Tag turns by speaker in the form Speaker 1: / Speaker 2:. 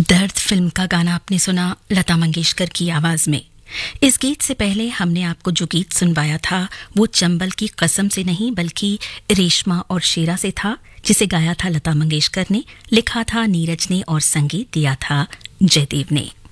Speaker 1: दर्द फिल्म का गाना आपने सुना लता मंगेशकर की आवाज में। इस गीत से पहले हमने आपको जो गीत सुनवाया था वो चंबल की कसम से नहीं बल्कि रेशमा और शेरा से था, जिसे गाया था लता मंगेशकर ने, लिखा था नीरज ने और संगीत दिया था जयदेव ने।